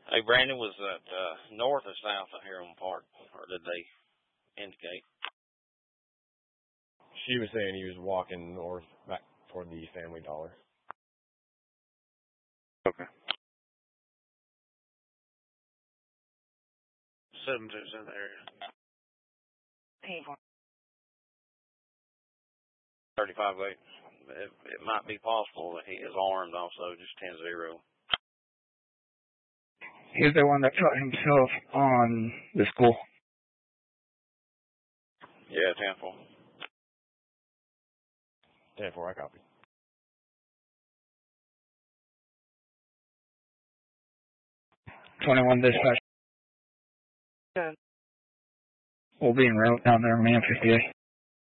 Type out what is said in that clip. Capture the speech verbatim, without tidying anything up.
Hey, Brandon, was that uh, north or south of Heron Park, or did they indicate? She was saying he was walking north back toward the Family Dollar. Okay. Seven two in the area. Hey. Thirty-five eight. It, it might be possible that he is armed also, just ten zero. He's the one that shot himself on the school. Yeah, ten four. ten four, I copy. twenty-one dispatch. Yeah. We'll be en route down there, man, fifty-eight.